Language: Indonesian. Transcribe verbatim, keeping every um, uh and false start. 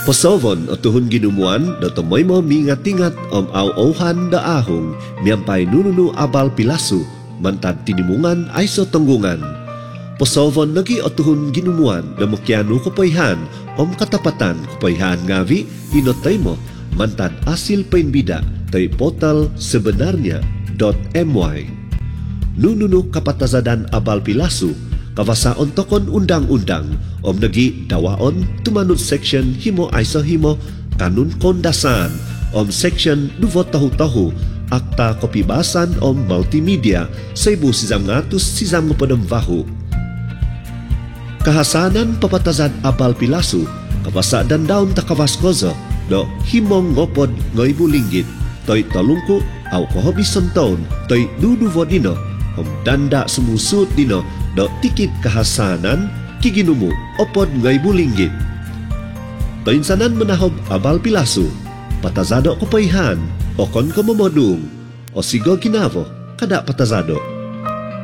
Posovon o tuhun ginumuan do tomoy mo mingat-ingat om aw-awhan da ahong miyampay nununu abal pilasu mantad tinimungan ay so tunggungan. Posovon lagi o tuhun ginumuan da mukyano kupayhan om katapatan kupayhan ngavi inotay mo mantad asil painbida tay portal sebenarnya .my. Nununu kapatazadan abal pilasu kawasaon tokon undang-undang om nagi dawaon tumanut section himo aiso himo kanun kondasan om section dua tahu-tahu akta kebebasan om multimedia seribu sembilan ratus sembilan puluh bahu. Kahasanan papatazad abal pilasu kawasa dan daun takawaskozo do himong ngopod ngoibu linggit toy tolungku au kohobison taon toy dudu vodino om danda sumusut dino do tikit kahasanan kiginumu opod ngaibu linggit. Toinsanan menahob abal pilasu patazado kopaihan okon komomodung o sigo kinavo kada patazado